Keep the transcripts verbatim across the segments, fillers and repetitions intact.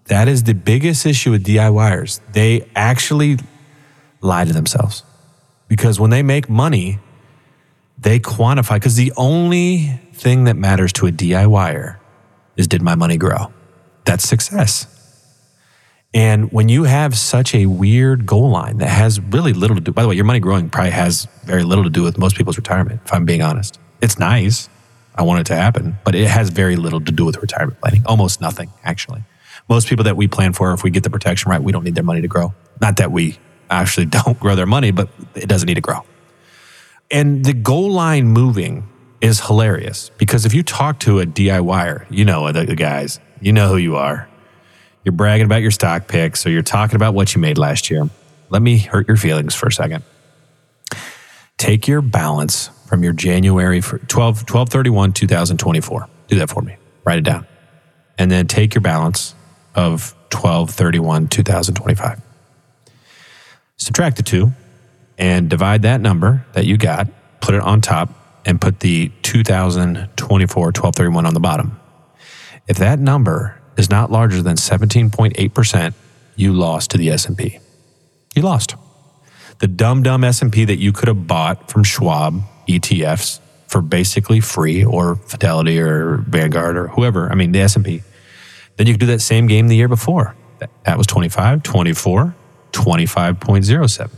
That is the biggest issue with DIYers. They actually lie to themselves. Because when they make money, they quantify. Because the only thing that matters to a DIYer is, did my money grow? That's success. And when you have such a weird goal line that has really little to do, by the way, your money growing probably has very little to do with most people's retirement, if I'm being honest. It's nice. I want it to happen, but it has very little to do with retirement planning. Almost nothing, actually. Most people that we plan for, if we get the protection right, we don't need their money to grow. Not that we actually don't grow their money, but it doesn't need to grow. And the goal line moving is hilarious because if you talk to a DIYer, you know the guys, you know who you are. You're bragging about your stock picks or you're talking about what you made last year. Let me hurt your feelings for a second. Take your balance from your January for twelve thirty-one twenty twenty-four. Do that for me. Write it down. And then take your balance of twelve thirty-one twenty twenty-five. Subtract the two and divide that number that you got, put it on top, and put the two thousand twenty-four twelve thirty-one on the bottom. If that number is not larger than seventeen point eight percent, you lost to the S and P. You lost. The dumb, dumb S and P that you could have bought from Schwab E T Fs for basically free, or Fidelity or Vanguard or whoever, I mean the S and P. Then you could do that same game the year before. That was twenty-five, twenty-four, twenty-five point oh seven,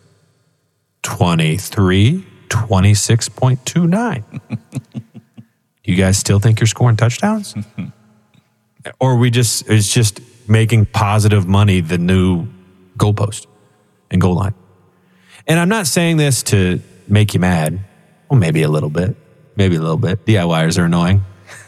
twenty-three, twenty-six point two nine. You guys still think you're scoring touchdowns? Or we just, it's just making positive money the new goalpost and goal line. And I'm not saying this to make you mad. Well, maybe a little bit. Maybe a little bit. DIYers are annoying.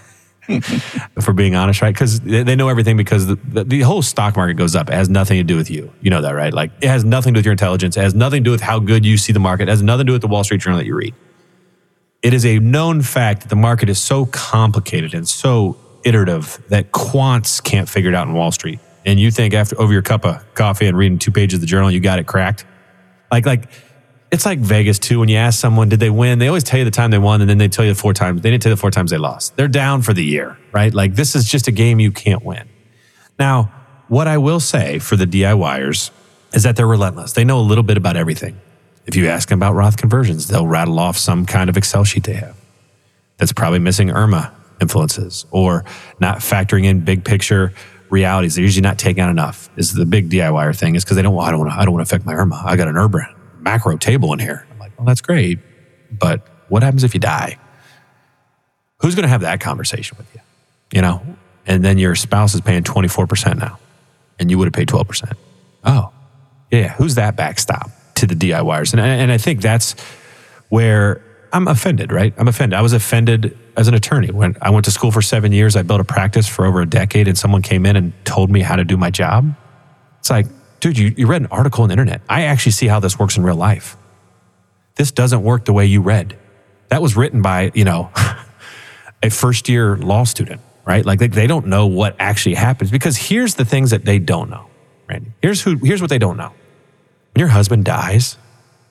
If we're being honest, right? Because they know everything because the, the, the whole stock market goes up. It has nothing to do with you. You know that, right? Like, it has nothing to do with your intelligence. It has nothing to do with how good you see the market. It has nothing to do with the Wall Street Journal that you read. It is a known fact that the market is so complicated and so iterative that quants can't figure it out in Wall Street. And you think after over your cup of coffee and reading two pages of the journal, you got it cracked? Like, like it's like Vegas too. When you ask someone, did they win? They always tell you the time they won, and then they tell you the four times. They didn't tell you the four times they lost. They're down for the year, right? Like, this is just a game you can't win. Now, what I will say for the DIYers is that they're relentless. They know a little bit about everything. If you ask them about Roth conversions, they'll rattle off some kind of Excel sheet they have that's probably missing IRMA influences or not factoring in big picture realities. They're usually not taking out enough. Is the big DIYer thing is because they don't. Well, I don't want to. I don't want to affect my IRMA. I got an IRMA macro table in here. I'm like, well, that's great, but what happens if you die? Who's going to have that conversation with you? You know, and then your spouse is paying twenty-four percent now, and you would have paid twelve percent. Oh, yeah. Who's that backstop to the DIYers? And and I think that's where I'm offended. Right? I'm offended. I was offended as an attorney. When I went to school for seven years, I built a practice for over a decade, and someone came in and told me how to do my job. It's like, dude, you, you read an article on the internet. I actually see how this works in real life. This doesn't work the way you read. That was written by, you know, a first year law student, right? Like they, they don't know what actually happens, because here's the things that they don't know, Randy. Here's who. Here's what they don't know. When your husband dies,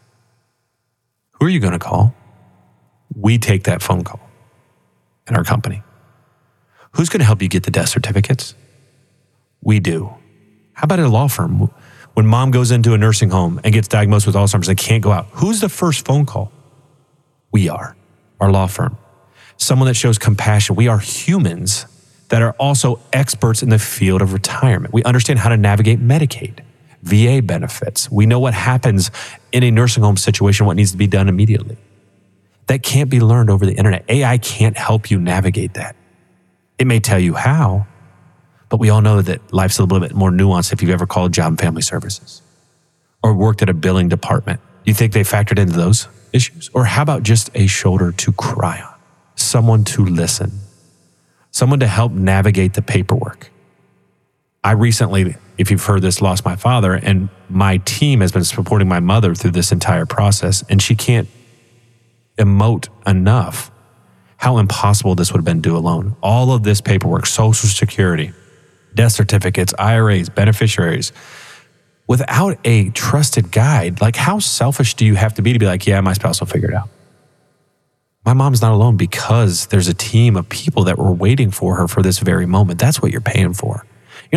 who are you going to call? We take that phone call in our company. Who's going to help you get the death certificates? We do. How about a law firm? When mom goes into a nursing home and gets diagnosed with Alzheimer's, they can't go out. Who's the first phone call? We are, our law firm. Someone that shows compassion. We are humans that are also experts in the field of retirement. We understand how to navigate Medicaid, V A benefits. We know what happens in a nursing home situation, what needs to be done immediately. That can't be learned over the internet. A I can't help you navigate that. It may tell you how, but we all know that life's a little bit more nuanced if you've ever called Job and Family Services or worked at a billing department. You think they factored into those issues? Or how about just a shoulder to cry on? Someone to listen. Someone to help navigate the paperwork. I recently, if you've heard this, lost my father, and my team has been supporting my mother through this entire process, and she can't emote enough how impossible this would have been to do alone. All of this paperwork, Social Security, death certificates, I R As, beneficiaries, without a trusted guide. Like, how selfish do you have to be to be like, yeah, my spouse will figure it out? My mom's not alone because there's a team of people that were waiting for her for this very moment. That's what you're paying for.